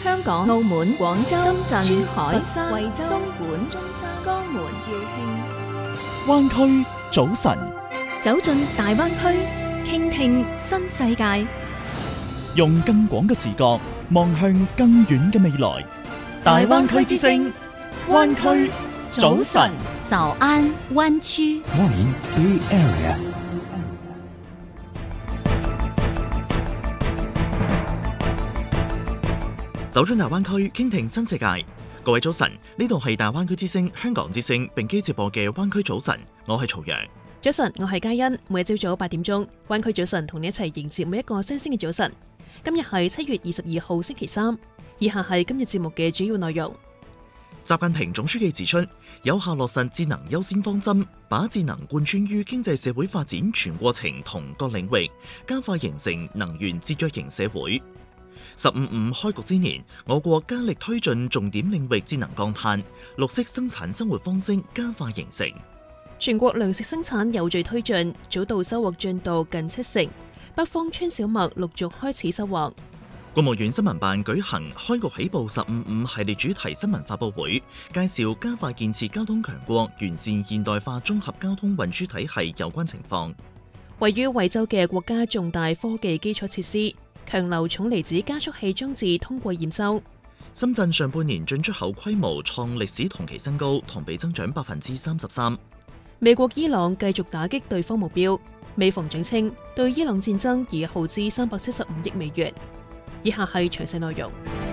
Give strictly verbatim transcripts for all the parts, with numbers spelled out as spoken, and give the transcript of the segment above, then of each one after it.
香港、澳門、廣州、深圳、珠海、佛山、惠州、東莞、中山、江門、肇慶。 灣區早晨， 走進大灣區，傾聽新世界， 用更廣嘅視角望向更遠嘅未來。大灣區之聲，灣區早晨。 早安灣區。 Morning Bay Area。 走進大灣區，傾聽新世界。各位早晨，呢度係大灣區之聲、香港之聲並機接播嘅灣區早晨，我係曹陽。 早晨，我係嘉欣。每日朝早八點鐘，灣區早晨同你一齊迎接每一個新鮮嘅早晨。今日係七月二十二號星期三，以下係今日節目嘅主要內容。 習近平總書記指出，有效落實智能優先方針，把智能貫穿於經濟社會發展全過程同各領域，加快形成能源節約型社會。十五五開局之年，我國加力推進重點領域節能降碳、綠色生產生活方式加快形成。 全國糧食生產有序推進，早稻收穫進度近七成，北方川小麥陸續開始收穫。 國務院新聞辦舉行開局起步十五五系列主題新聞發佈會，介紹加快建設交通強國、完善現代化綜合交通運輸體系有關情況。 位於惠州嘅國家重大科技基礎設施強流重離子加速器裝置通過驗收。 深圳上半年進出口規模創歷史同期新高，同比增長百分之三十三。 美國伊朗繼續打擊對方目標，美防長稱對伊朗戰爭已耗資三百七十五億美元。以下係詳細內容。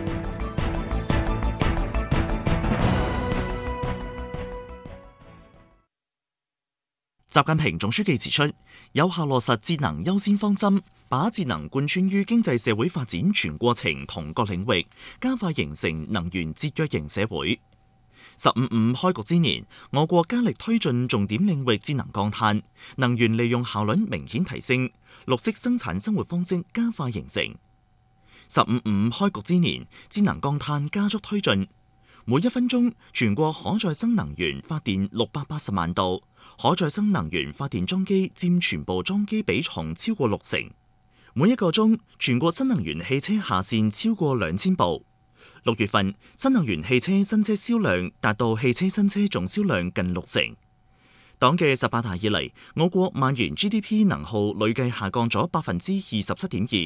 習近平總書記指出，有效落實智能優先方針，把智能貫穿於經濟社會發展全過程同各領域，加快形成能源節約型社會。十五五開局之年，我國加力推進重點領域節能降碳，能源利用效率明顯提升，綠色生產生活方式加快形成。十五五開局之年，節能降碳加速推進，每一分鐘全國可再生能源發電六百八十萬度，可再生能源發電裝機佔全部裝機比重超過六成。每一個鐘，全國新能源汽車下線超過兩千部。六月份，新能源汽車新車銷量達到汽車新車總銷量近六成。黨嘅十八大以嚟，我國萬元 G D P 能耗累計下降咗百分之二十七點二。